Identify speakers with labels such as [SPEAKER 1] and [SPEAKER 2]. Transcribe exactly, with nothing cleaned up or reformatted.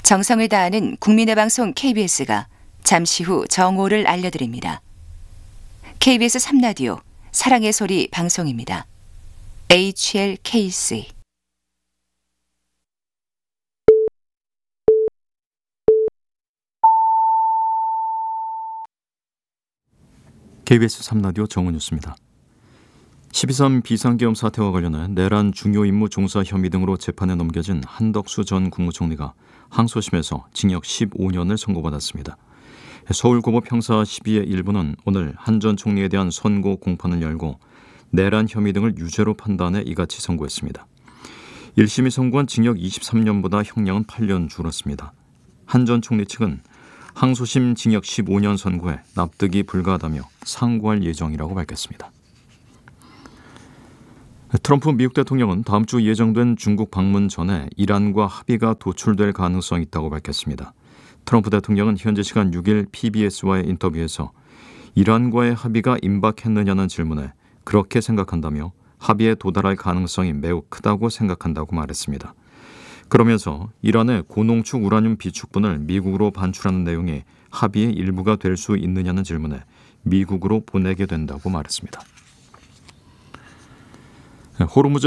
[SPEAKER 1] 정성을 다하는 국민의 방송 케이비에스가 잠시 후 정오를 알려드립니다. 케이비에스 삼 라디오 사랑의 소리 방송입니다. 에이치엘케이씨
[SPEAKER 2] 케이비에스 삼 라디오 정오 뉴스입니다. 십이 삼 비상계엄 사태와 관련해 내란 중요 임무 종사 혐의 등으로 재판에 넘겨진 한덕수 전 국무총리가 항소심에서 징역 십오 년을 선고받았습니다. 서울고법 형사 십이의 일부는 오늘 한 전 총리에 대한 선고 공판을 열고 내란 혐의 등을 유죄로 판단해 이같이 선고했습니다. 일 심이 선고한 징역 이십삼 년보다 형량은 팔 년 줄었습니다. 한 전 총리 측은 항소심 징역 십오 년 선고에 납득이 불가하다며 상고할 예정이라고 밝혔습니다. 트럼프 미국 대통령은 다음 주 예정된 중국 방문 전에 이란과 합의가 도출될 가능성이 있다고 밝혔습니다. 트럼프 대통령은 현지 시간 육 일 피비에스와의 인터뷰에서 이란과의 합의가 임박했느냐는 질문에 그렇게 생각한다며 합의에 도달할 가능성이 매우 크다고 생각한다고 말했습니다. 그러면서 이란의 고농축 우라늄 비축분을 미국으로 반출하는 내용이 합의의 일부가 될 수 있느냐는 질문에 미국으로 보내게 된다고 말했습니다. 호르무즈